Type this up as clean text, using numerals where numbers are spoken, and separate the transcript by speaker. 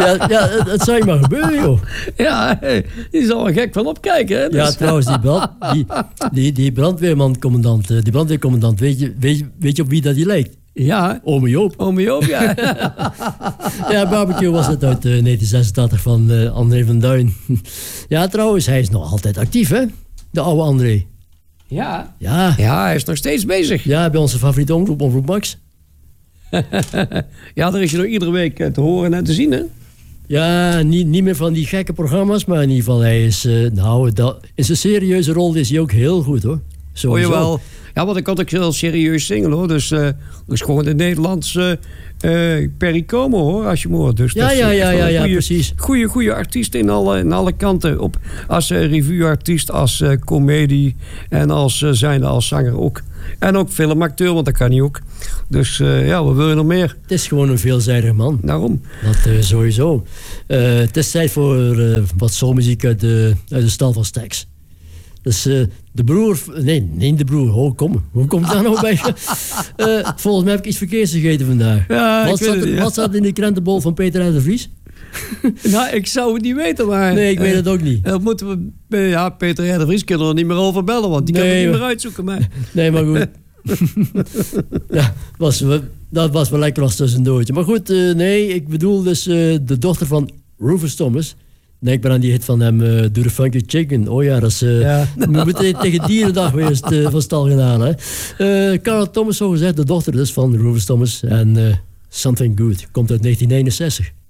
Speaker 1: Het zou je maar gebeuren, joh.
Speaker 2: Ja, die zal er gek van opkijken. Hè? Dus.
Speaker 1: Ja, trouwens, die brandweercommandant, weet je op wie dat die lijkt?
Speaker 2: Ja.
Speaker 1: Ome Joop.
Speaker 2: Ome Joop, ja.
Speaker 1: Ja, Barbecue was het uit 1986 van André van Duin. Ja, trouwens, hij is nog altijd actief, hè? De oude André.
Speaker 2: Ja.
Speaker 1: Ja.
Speaker 2: Ja, hij is nog steeds bezig.
Speaker 1: Ja, bij onze favoriete omroep, Omroep Max.
Speaker 2: Ja, daar is je nog iedere week te horen en te zien, hè?
Speaker 1: Ja, niet meer van die gekke programma's, maar in ieder geval, hij is... in zijn serieuze rol is hij ook heel goed, hoor. Sowieso.
Speaker 2: Hoor je wel? Ja, want ik kan ook heel serieus zingen, hoor. Dus gewoon de Nederlandse Perry Como, hoor, als je me hoort. Dus
Speaker 1: ja, precies.
Speaker 2: Goeie artiest in alle kanten. Als revueartiest, als comedie en als zanger ook. En ook filmacteur, want dat kan hij ook. Dus wat wil je nog meer?
Speaker 1: Het is gewoon een veelzijdig man.
Speaker 2: Daarom.
Speaker 1: Dat sowieso. Het is tijd voor wat soulmuziek uit de stal van Stax. Dus de broer... Nee, de broer. Oh, kom. Hoe komt dat nou bij? Volgens mij heb ik iets verkeerds gegeten vandaag.
Speaker 2: Ja,
Speaker 1: wat zat in de krentenbol van Peter R. de Vries?
Speaker 2: Nou, ik zou het niet weten, maar...
Speaker 1: Nee, ik weet het ook niet.
Speaker 2: Dat moeten we... Ja, Peter R. de Vries kunnen we er niet meer over bellen, want die kan het niet meer uitzoeken. Maar...
Speaker 1: Nee, maar goed. Ja, dat was wel lekker als tussendoortje. Maar goed, ik bedoel dus de dochter van Rufus Thomas. Denk maar aan die hit van hem, Do the Funky Chicken. Oh ja, dat is... We moeten tegen dierendag weer van stal gedaan, hè. Carla Thomas, zo gezegd, de dochter dus van Rufus Thomas. En Something Good komt uit 1961.